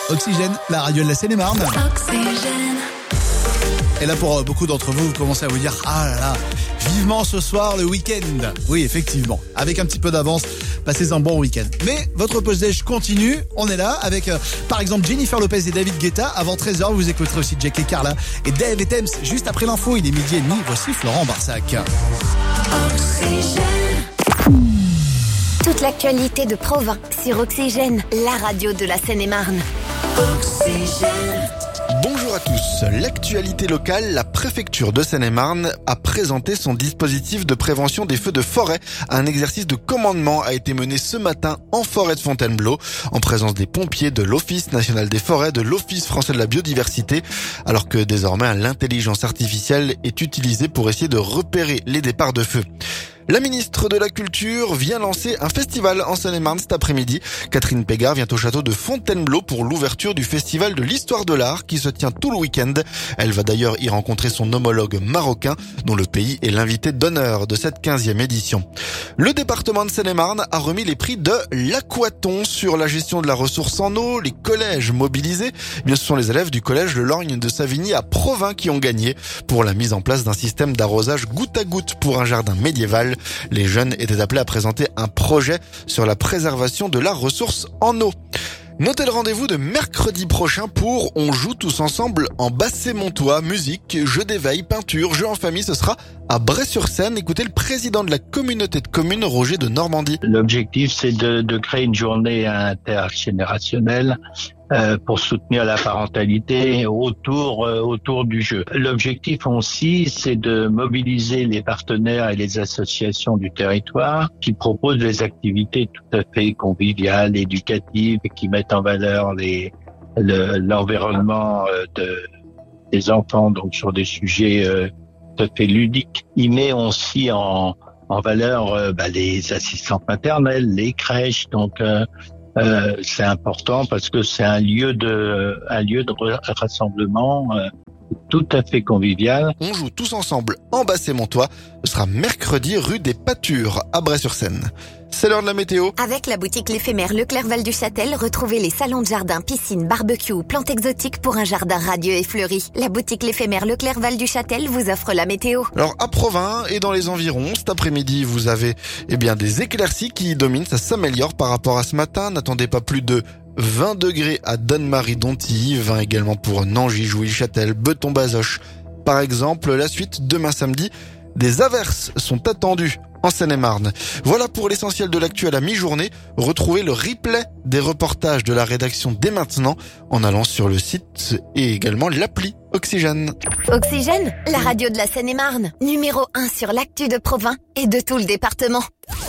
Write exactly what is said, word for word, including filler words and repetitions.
Oxygène, la radio de la Seine-et-Marne. Oxygène. Et là, pour beaucoup d'entre vous, vous commencez à vous dire « Ah là là, vivement ce soir le week-end ». Oui, effectivement, avec un petit peu d'avance, passez un bon week-end. Mais votre pause-déj continue, on est là avec euh, par exemple Jennifer Lopez et David Guetta. Avant treize heures, vous écouterez aussi Jack et Carla et Dave et Thames. Juste après l'info, il est midi et demi, voici Florent Barsac. Oxygène. Toute l'actualité de Provins sur Oxygène, la radio de la Seine-et-Marne. Oxygène. Bonjour à tous. L'actualité locale, la préfecture de Seine-et-Marne a présenté son dispositif de prévention des feux de forêt. Un exercice de commandement a été mené ce matin en forêt de Fontainebleau, en présence des pompiers de l'Office national des forêts, de l'Office français de la biodiversité, alors que désormais l'intelligence artificielle est utilisée pour essayer de repérer les départs de feu. La ministre de la Culture vient lancer un festival en Seine-et-Marne cet après-midi. Catherine Pégard vient au château de Fontainebleau pour l'ouverture du festival de l'histoire de l'art qui se tient tout le week-end. Elle va d'ailleurs y rencontrer son homologue marocain, dont le pays est l'invité d'honneur de cette quinzième édition. Le département de Seine-et-Marne a remis les prix de l'Aquaton sur la gestion de la ressource en eau. Les collèges mobilisés, eh bien, ce sont les élèves du collège Le Lorgne de Savigny à Provins qui ont gagné pour la mise en place d'un système d'arrosage goutte à goutte pour un jardin médiéval. Les jeunes étaient appelés à présenter un projet sur la préservation de la ressource en eau. Notez le rendez-vous de mercredi prochain pour On joue tous ensemble en Bassé-Montois. Musique, jeux d'éveil, peinture, jeux en famille, ce sera à Bray-sur-Seine. Écoutez le président de la communauté de communes, Roger de Normandie. L'objectif, c'est de, de créer une journée intergénérationnelle euh, pour soutenir la parentalité autour euh, autour du jeu. L'objectif aussi, c'est de mobiliser les partenaires et les associations du territoire qui proposent des activités tout à fait conviviales, éducatives, qui mettent en valeur les le, l'environnement euh, de, des enfants, donc sur des sujets euh, tout à fait ludiques. Il met aussi en en valeur euh, bah, les assistantes maternelles, les crèches, donc euh, Euh, c'est important parce que c'est un lieu de un lieu de rassemblement euh, tout à fait convivial. On joue tous ensemble en Bassé-Montois. Ce sera mercredi rue des Pâtures à Bray-sur-Seine. C'est l'heure de la météo. Avec la boutique L'Éphémère Leclerc Val du Châtel, retrouvez les salons de jardin, piscine, barbecue ou plantes exotiques pour un jardin radieux et fleuri. La boutique L'Éphémère Leclerc Val du Châtel vous offre la météo. Alors à Provins et dans les environs, cet après-midi, vous avez eh bien des éclaircies qui dominent. Ça s'améliore par rapport à ce matin. N'attendez pas plus de vingt degrés à Donne-Marie-Dontilly, vingt également pour Nangy, Jouy-Châtel, Beton-Bazoches. Par exemple, la suite, demain samedi, des averses sont attendues en Seine-et-Marne. Voilà pour l'essentiel de l'actu à la mi-journée. Retrouvez le replay des reportages de la rédaction dès maintenant en allant sur le site et également l'appli Oxygène. Oxygène, la radio de la Seine-et-Marne, numéro un sur l'actu de Provins et de tout le département.